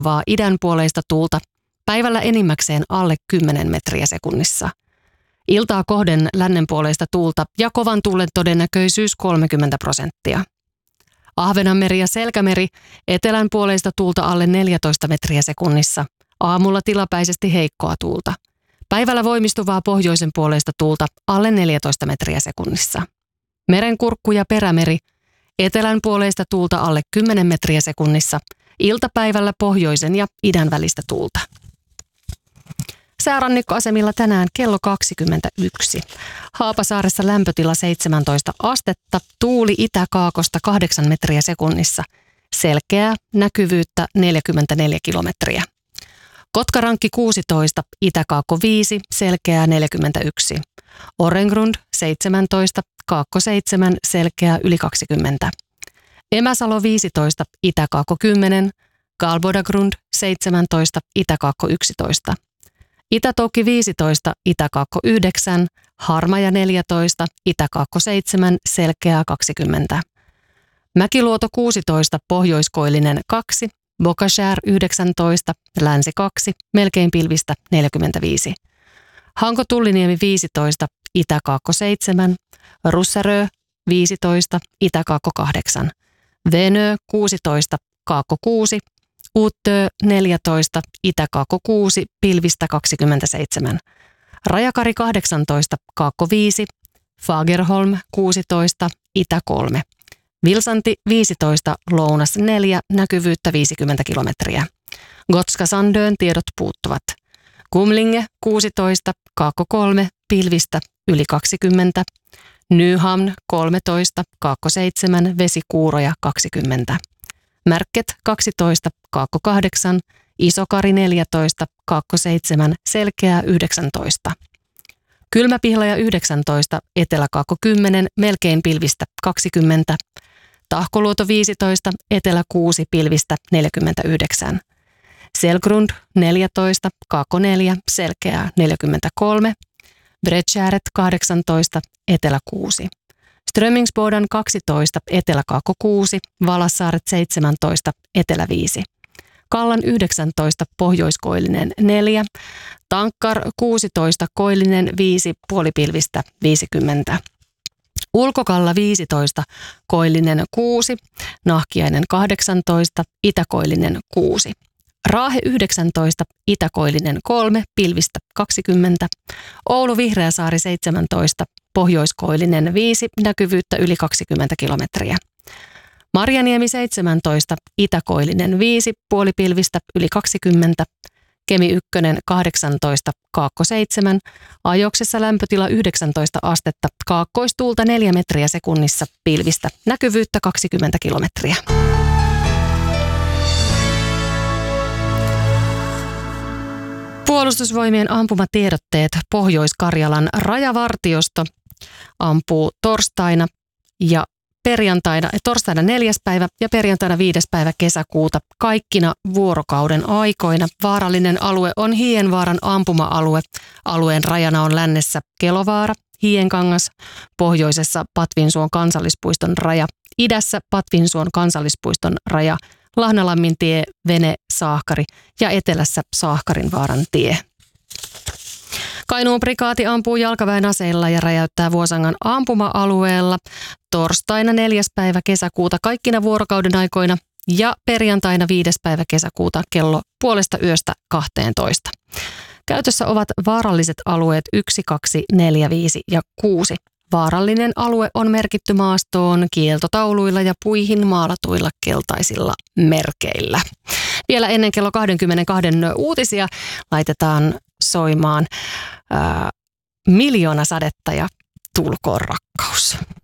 vaan idänpuoleista tuulta, päivällä enimmäkseen alle 10 metriä sekunnissa. Iltaa kohden lännenpuoleista tuulta ja kovan tuulen todennäköisyys 30%. Ahvenanmeri ja Selkämeri, etelänpuoleista tuulta alle 14 metriä sekunnissa. Aamulla tilapäisesti heikkoa tuulta. Päivällä voimistuvaa pohjoisen puoleista tuulta alle 14 metriä sekunnissa. Merenkurkku ja Perämeri, etelän puoleista tuulta alle 10 metriä sekunnissa. Iltapäivällä pohjoisen ja idän välistä tuulta. Säärannikkoasemilla tänään kello 21. Haapasaaressa lämpötila 17 astetta, tuuli itä-kaakosta 8 metriä sekunnissa. Selkeää näkyvyyttä 44 kilometriä. Kotkarankki 16, Itä-Kaakko 5, selkeää 41. Orengrund 17, Kaakko 7, selkeää yli 20. Emäsalo 15, Itä-Kaakko 10, Galbodagrund 17, Itä-Kaakko 11. Itä-Toukki 15, Itä-Kaakko 9, Harmaja 14, Itä-Kaakko 7, selkeää 20. Mäkiluoto 16, Pohjoiskoillinen 2, Bokashär 19, Länsi 2, melkein pilvistä 45. Hanko-Tulliniemi 15, Itä-Kaakko 7, Russarö 15, Itä-Kaakko 8, Venö 16, Kaakko 6, Uttö 14, Itä-Kaakko 6, pilvistä 27. Rajakari 18, Kaakko 5, Fagerholm 16, Itä 3. Vilsanti 15, Lounas 4, näkyvyyttä 50 kilometriä. Gotska-Sandön tiedot puuttuvat. Kumlinge 16, Kaakko 3, pilvistä yli 20. Nyhamn 13, Kaakko 7, vesikuuroja 20. Märket 12, Kaakko 8, Isokari 14, Kaakko 7, selkeää 19. Kylmäpihlaja 19, Etelä-Kaakko 10, melkein pilvistä 20. Tahkoluoto 15, Etelä 6, pilvistä 49. Selgrund 14, Kaakko 4, selkeää 43. Bredtjäret 18, Etelä 6. Strömingsbodan 12, Etelä-Kaakko 6, Valassaaret 17, Etelä 5. Kallan 19, Pohjoiskoillinen 4, Tankkar 16, Koillinen 5, puolipilvistä 50. Ulkokalla 15, Koillinen 6, Nahkiainen 18, Itäkoillinen 6. Raahe 19, Itäkoillinen 3, pilvistä 20. Oulu Vihreäsaari 17, Pohjoiskoillinen 5, näkyvyyttä yli 20 kilometriä. Marjaniemi 17, Itäkoillinen 5, puolipilvistä yli 20. Kemi 1, 18, Kaakko 7, Ajoksessa lämpötila 19 astetta, kaakkoistuulta 4 metriä sekunnissa, pilvistä, näkyvyyttä 20 kilometriä. Puolustusvoimien ampumatiedotteet. Pohjois-Karjalan rajavartiosto ampuu torstaina 4. päivä ja perjantaina 5. päivä kesäkuuta kaikkina vuorokauden aikoina. Vaarallinen alue on Hiienvaaran ampuma-alue. Alueen rajana on lännessä Kelovaara, Hiienkangas, pohjoisessa Patvinsuon kansallispuiston raja, idässä Patvinsuon kansallispuiston raja, Lahnalammintie, Vene, Saahkari ja etelässä Saahkarinvaaran tie. Kainuun prikaati ampuu jalkaväen aseilla ja räjäyttää Vuosangan ampuma-alueella torstaina 4. päivä kesäkuuta kaikkina vuorokauden aikoina ja perjantaina 5. päivä kesäkuuta kello 0:30–12. Käytössä ovat vaaralliset alueet 1, 2, 4, 5 ja 6. Vaarallinen alue on merkitty maastoon kieltotauluilla ja puihin maalatuilla keltaisilla merkeillä. Vielä ennen kello 22 uutisia laitetaan soimaan Miljoona sadetta ja Tulkoon rakkaus.